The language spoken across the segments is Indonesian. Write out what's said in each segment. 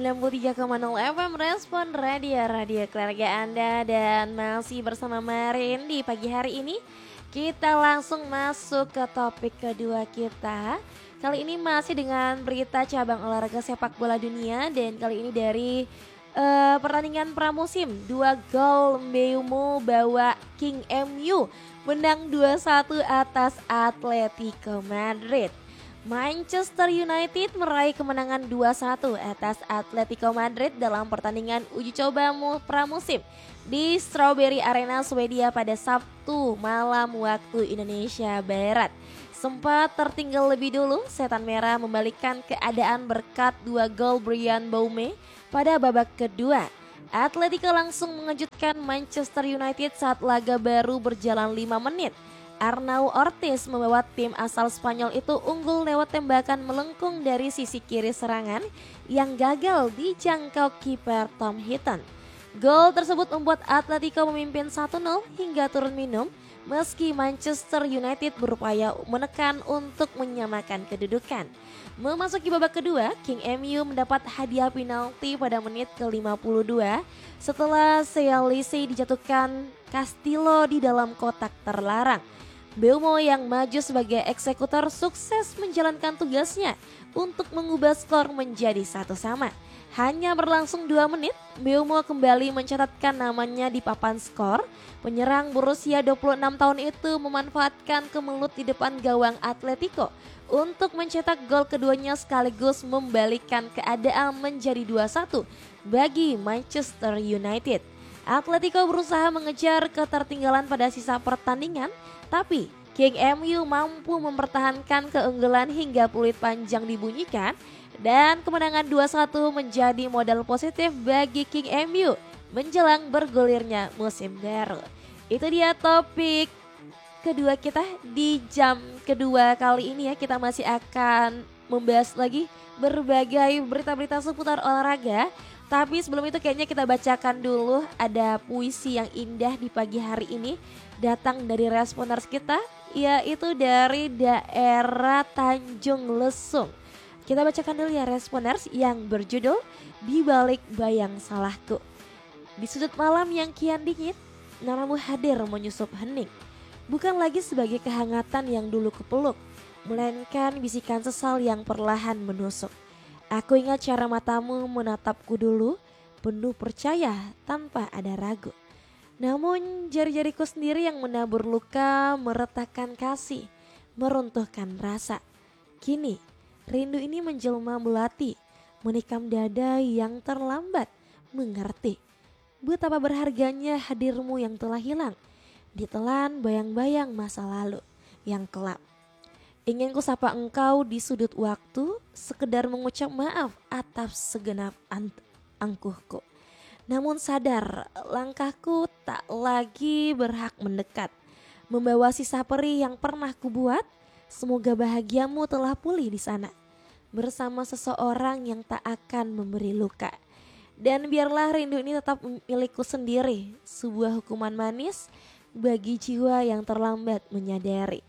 93,0 FM Respon Radio keluarga Anda. Dan masih bersama Marin di pagi hari ini. Kita langsung masuk ke topik kedua kita. Kali ini masih dengan berita cabang olahraga sepak bola dunia. Dan kali ini dari pertandingan pramusim. 2 gol Mbeumo bawa King MU menang 2-1 atas Atletico Madrid. Manchester United meraih kemenangan 2-1 atas Atletico Madrid dalam pertandingan uji coba pramusim di Strawberry Arena Swedia pada Sabtu malam waktu Indonesia Barat. Sempat tertinggal lebih dulu, Setan Merah membalikkan keadaan berkat 2 gol Bryan Mbeumo pada babak kedua. Atletico langsung mengejutkan Manchester United saat laga baru berjalan 5 menit. Arnau Ortiz membawa tim asal Spanyol itu unggul lewat tembakan melengkung dari sisi kiri serangan yang gagal dijangkau kiper Tom Heaton. Gol tersebut membuat Atletico memimpin 1-0 hingga turun minum meski Manchester United berupaya menekan untuk menyamakan kedudukan. Memasuki babak kedua, King MU mendapat hadiah penalti pada menit ke-52 setelah Sealise dijatuhkan Castillo di dalam kotak terlarang. Mbeumo yang maju sebagai eksekutor sukses menjalankan tugasnya untuk mengubah skor menjadi 1-1. Hanya berlangsung 2 menit, Mbeumo kembali mencatatkan namanya di papan skor. Penyerang berusia 26 tahun itu memanfaatkan kemelut di depan gawang Atletico untuk mencetak gol keduanya sekaligus membalikkan keadaan menjadi 2-1 bagi Manchester United. Atletico berusaha mengejar ketertinggalan pada sisa pertandingan, tapi King MU mampu mempertahankan keunggulan hingga peluit panjang dibunyikan dan kemenangan 2-1 menjadi modal positif bagi King MU menjelang bergulirnya musim baru. Itu dia topik kedua kita di jam kedua kali ini ya. Kita masih akan membahas lagi berbagai berita-berita seputar olahraga. Tapi sebelum itu kayaknya kita bacakan dulu ada puisi yang indah di pagi hari ini. Datang dari responders kita, yaitu dari daerah Tanjung Lesung. Kita bacakan dulu ya responders yang berjudul Di Balik Bayang Salahku. Di sudut malam yang kian dingin, namamu hadir menyusup hening. Bukan lagi sebagai kehangatan yang dulu kupeluk, melainkan bisikan sesal yang perlahan menusuk. Aku ingat cara matamu menatapku dulu, penuh percaya tanpa ada ragu. Namun jari-jariku sendiri yang menabur luka, meretakkan kasih, meruntuhkan rasa. Kini rindu ini menjelma melati, menikam dada yang terlambat mengerti. Betapa berharganya hadirmu yang telah hilang, ditelan bayang-bayang masa lalu yang kelap. Ingin ku sapa engkau di sudut waktu, sekedar mengucap maaf atas segenap angkuhku. Namun sadar langkahku tak lagi berhak mendekat. Membawa sisa perih yang pernah kubuat, semoga bahagiamu telah pulih di sana. Bersama seseorang yang tak akan memberi luka. Dan biarlah rindu ini tetap milikku sendiri, sebuah hukuman manis bagi jiwa yang terlambat menyadari.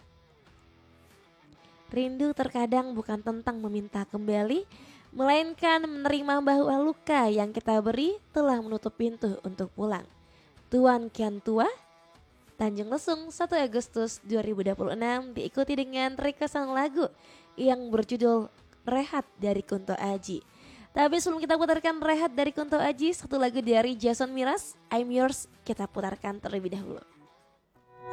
Rindu terkadang bukan tentang meminta kembali, melainkan menerima bahwa luka yang kita beri telah menutup pintu untuk pulang. Tuan kian tua, Tanjung Lesung 1 Agustus 2026 diikuti dengan requestan lagu yang berjudul Rehat dari Kunto Aji. Tapi sebelum kita putarkan Rehat dari Kunto Aji, satu lagu dari Jason Mraz, I'm Yours, kita putarkan terlebih dahulu.